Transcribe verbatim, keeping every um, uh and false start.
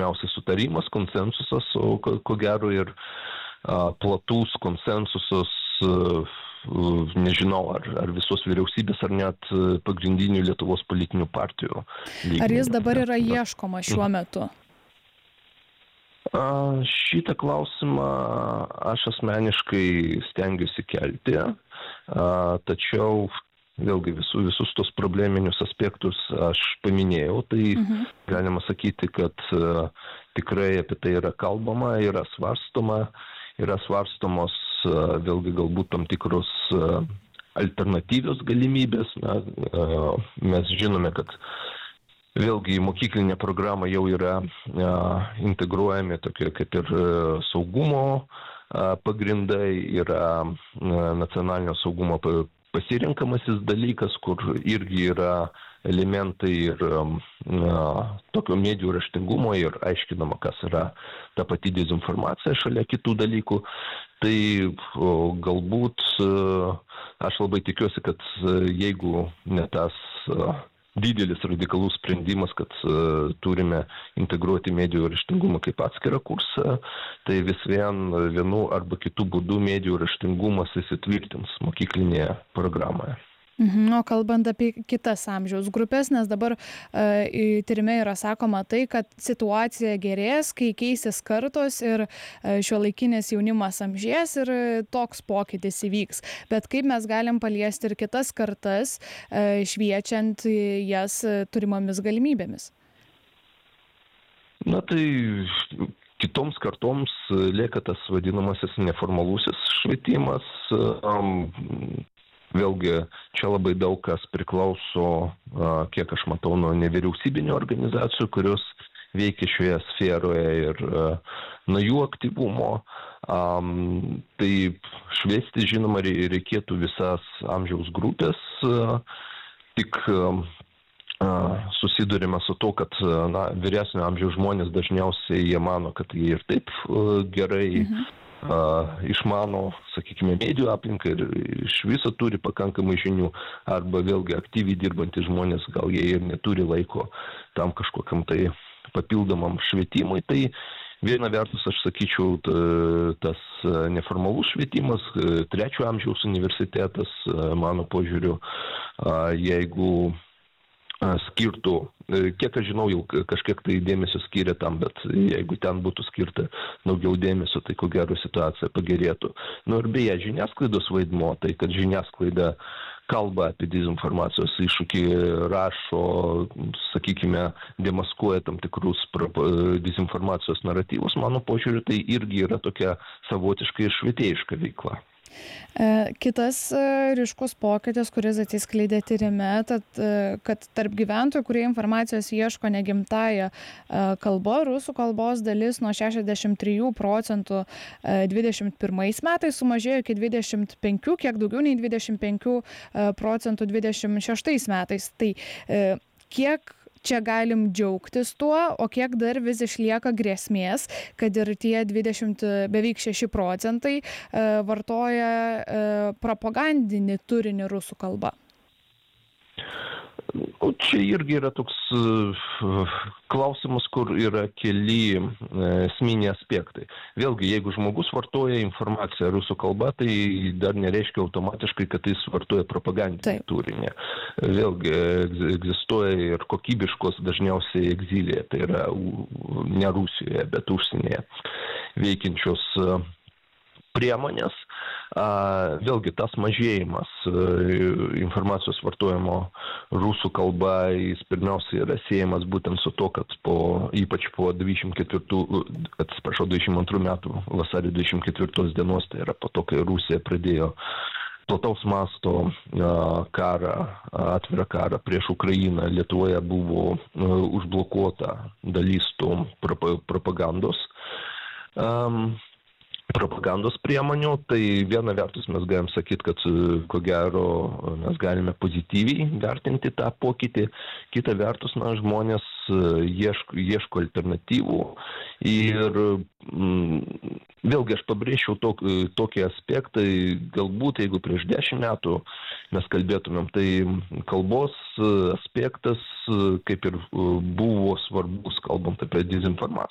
pirmiausia sutarimas, konsensusas, o ko, ko gero ir a, platus konsensusas, a, nežinau, ar, ar visos vyriausybės, ar net pagrindinių Lietuvos politinių partijų lygmenių. Ar jis dabar yra ieškoma šiuo metu? A, šitą klausimą aš asmeniškai stengiuosi kelti, a, tačiau vėlgi visu, visus tos probleminius aspektus aš paminėjau, tai mhm. galima sakyti, kad a, tikrai apie tai yra kalbama, yra svarstoma, yra svarstomos a, vėlgi galbūt tam tikros a, alternatyvios galimybės. Na, a, mes žinome, kad vėlgi į mokyklinę programą jau yra a, integruojami tokie kaip ir a, saugumo a, pagrindai, yra a, nacionalinio saugumo pasirenkamasis dalykas, kur irgi yra elementai ir a, tokio medijų raštingumo ir aiškinama, kas yra ta pati dezinformacija šalia kitų dalykų. Tai o, galbūt a, aš labai tikiuosi, kad a, jeigu ne tas a, didelis radikalus sprendimas, kad uh, turime integruoti medijų raštingumą kaip atskirą kursą, tai vis vien vienu arba kitų būdų medijų raštingumas įsitvirtins mokyklinėje programoje. Mhm, o kalbant apie kitas amžiaus grupės, nes dabar e, tyrime yra sakoma tai, kad situacija gerės, kai keisis kartos ir e, šiuolaikinis jaunimas amžės ir toks pokytis įvyks. Bet kaip mes galim paliesti ir kitas kartas, e, šviečiant jas turimomis galimybėmis? Na tai kitoms kartoms lieka tas vadinamasis neformalusis švietimas. Um, Vėlgi, čia labai daug kas priklauso, kiek aš matau, nuo nevyriausybinių organizacijų, kurios veikia šioje sferoje ir nuo jų aktyvumo. Tai šviesti, žinoma, reikėtų visas amžiaus grupės, tik susidurime su to, kad na, vyresnio amžiaus žmonės dažniausiai jie mano, kad jie ir taip gerai mhm. Uh, išmano, sakykime, medijų aplinką ir iš viso turi pakankamai žinių, arba vėlgi aktyviai dirbantys žmonės, gal jie ir neturi laiko tam kažkokiam tai papildomam švietimui. Tai viena vertus, aš sakyčiau, tas neformalus švietimas, trečio amžiaus universitetas, mano požiūriu, jeigu skirtų, kiek aš žinau, jau kažkiek tai dėmesio skiria tam, bet jeigu ten būtų skirta daugiau dėmesio, tai ko gero situacija pagerėtų. Nu ir beje, žiniasklaidos vaidmo, tai kad žiniasklaida kalba apie dezinformacijos iššūkį, rašo, sakykime, demaskuoja tam tikrus dezinformacijos naratyvus, mano požiūriu, tai irgi yra tokia savotiškai ir švietėjiška veikla. Kitas ryškus pokytis, kuris atsiskleidė tyrime, tad, kad tarp gyventojų, kurie informacijos ieško negimtąją kalbą, rusų kalbos dalis nuo šešiasdešimt trijų procentų dvidešimt pirmais metais sumažėjo iki dvidešimt penkių, kiek daugiau nei dvidešimt penkių procentų dvidešimt šeštais metais. Tai kiek čia galim džiaugtis tuo, o kiek dar vis išlieka grėsmės, kad ir tie dvidešimt, beveik šeši procentai vartoja propagandinį turinį rusų kalba? O čia irgi yra toks uh, klausimas, kur yra keli uh, esminiai aspektai. Vėlgi, jeigu žmogus vartoja informaciją rusų kalba, tai dar nereiškia automatiškai, kad jis vartoja propagandinį turinį. Vėlgi, egzistuoja ir kokybiškos dažniausiai egzilėje, tai yra ne Rusijoje, bet užsienyje veikiančios uh, priemonės. Vėlgi tas mažėjimas informacijos vartojimo rusų kalba, jis pirmiausia yra siejamas būtent su to, kad po, ypač po dvidešimt ketvirtų, atsiprašau, dvidešimt antrų metų vasario dvidešimt ketvirtos dienos, tai yra po to, kai Rusija pradėjo plataus masto karą, atvirą karą prieš Ukrainą, Lietuvoje buvo užblokuota dalis to propagandos. Um, propagandos priemonių, tai viena vertus mes galim sakyti, kad ko gero mes galime pozityviai vertinti tą pokytį, kita vertus, na, žmonės ieško, ieško alternatyvų ir mm, vėlgi aš pabrėžčiau tok, tokį aspektą, galbūt jeigu prieš dešimt metų mes kalbėtumėm, tai kalbos aspektas kaip ir buvo svarbus, kalbant apie dezinformaciją.